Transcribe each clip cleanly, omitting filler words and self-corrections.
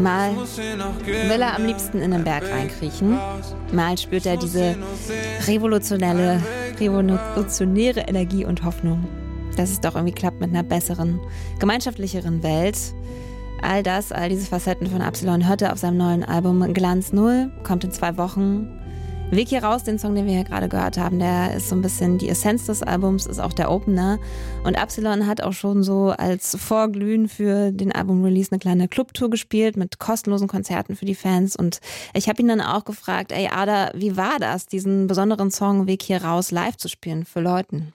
Mal will er am liebsten in den Berg reinkriechen, mal spürt er diese revolutionäre Energie und Hoffnung, dass es doch irgendwie klappt mit einer besseren, gemeinschaftlicheren Welt. All diese Facetten von Absilon hört er auf seinem neuen Album Glanz Null, kommt in 2 Wochen. Weg hier raus, den Song, den wir hier gerade gehört haben, der ist so ein bisschen die Essenz des Albums, ist auch der Opener. Und Absilon hat auch schon so als Vorglühen für den Album-Release eine kleine Clubtour gespielt mit kostenlosen Konzerten für die Fans. Und ich habe ihn dann auch gefragt, ey Ada, wie war das, diesen besonderen Song Weg hier raus live zu spielen für Leuten?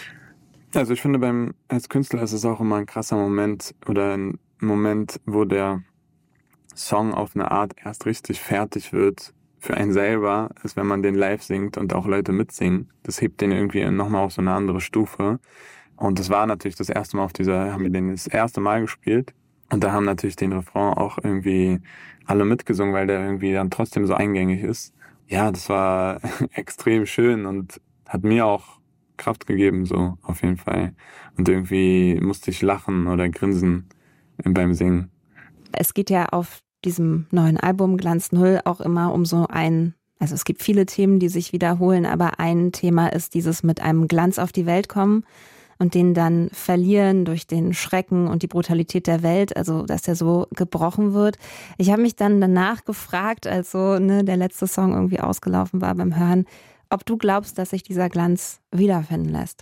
Also ich finde, als Künstler ist es auch immer ein krasser Moment oder ein Moment, wo der Song auf eine Art erst richtig fertig wird für einen selber, ist, wenn man den live singt und auch Leute mitsingen. Das hebt den irgendwie nochmal auf so eine andere Stufe. Und das war natürlich das erste Mal haben wir den das erste Mal gespielt. Und da haben natürlich den Refrain auch irgendwie alle mitgesungen, weil der irgendwie dann trotzdem so eingängig ist. Ja, das war extrem schön und hat mir auch Kraft gegeben, so auf jeden Fall. Und irgendwie musste ich lachen oder grinsen beim Singen. Es geht ja auf diesem neuen Album Glanz Null auch immer um also es gibt viele Themen, die sich wiederholen, aber ein Thema ist dieses mit einem Glanz auf die Welt kommen und den dann verlieren durch den Schrecken und die Brutalität der Welt, also dass der so gebrochen wird. Ich habe mich dann danach gefragt, als der letzte Song irgendwie ausgelaufen war beim Hören, ob du glaubst, dass sich dieser Glanz wiederfinden lässt.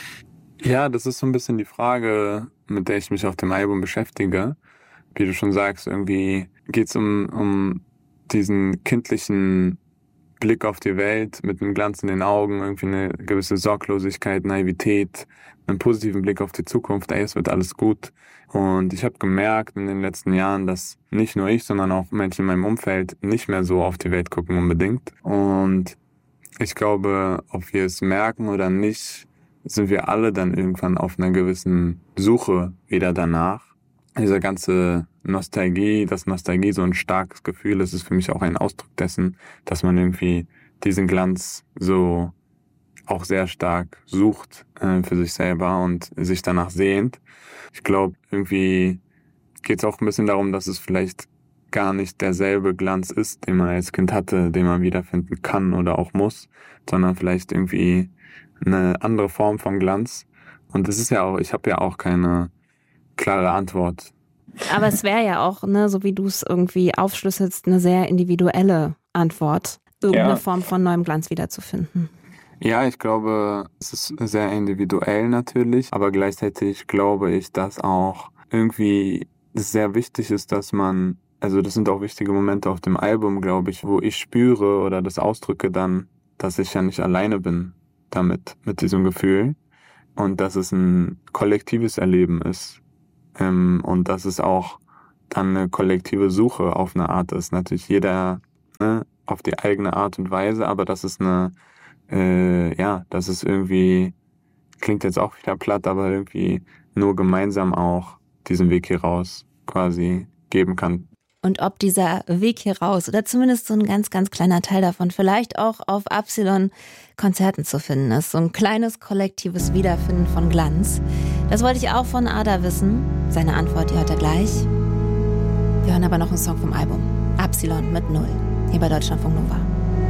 Ja, das ist so ein bisschen die Frage, mit der ich mich auf dem Album beschäftige. Wie du schon sagst, irgendwie geht es um diesen kindlichen Blick auf die Welt mit einem Glanz in den Augen, irgendwie eine gewisse Sorglosigkeit, Naivität, einen positiven Blick auf die Zukunft, es wird alles gut. Und ich habe gemerkt in den letzten Jahren, dass nicht nur ich, sondern auch Menschen in meinem Umfeld nicht mehr so auf die Welt gucken unbedingt. Und ich glaube, ob wir es merken oder nicht, sind wir alle dann irgendwann auf einer gewissen Suche wieder danach. Diese ganze Nostalgie, dass Nostalgie so ein starkes Gefühl ist, ist für mich auch ein Ausdruck dessen, dass man irgendwie diesen Glanz so auch sehr stark sucht für sich selber und sich danach sehnt. Ich glaube, irgendwie geht es auch ein bisschen darum, dass es vielleicht gar nicht derselbe Glanz ist, den man als Kind hatte, den man wiederfinden kann oder auch muss, sondern vielleicht irgendwie eine andere Form von Glanz. Und das ist ja auch, ich habe ja auch keine klare Antwort. Aber es wäre ja auch, so wie du es irgendwie aufschlüsselst, eine sehr individuelle Antwort, irgendeine Form von neuem Glanz wiederzufinden. Ja, ich glaube, es ist sehr individuell natürlich, aber gleichzeitig glaube ich, dass auch irgendwie es sehr wichtig ist, dass man, also das sind auch wichtige Momente auf dem Album, glaube ich, wo ich spüre oder das ausdrücke dann, dass ich ja nicht alleine bin damit, mit diesem Gefühl und dass es ein kollektives Erleben ist. Und dass es auch dann eine kollektive Suche auf eine Art ist. Natürlich jeder auf die eigene Art und Weise, aber dass es dass es irgendwie, klingt jetzt auch wieder platt, aber irgendwie nur gemeinsam auch diesen Weg hier raus quasi geben kann. Und ob dieser Weg hier raus oder zumindest so ein ganz, ganz kleiner Teil davon vielleicht auch auf Absilon Konzerten zu finden ist. So ein kleines kollektives Wiederfinden von Glanz. Das wollte ich auch von Ada wissen. Seine Antwort, die hört er gleich. Wir hören aber noch einen Song vom Album. Absilon mit Null. Hier bei Deutschlandfunk Nova.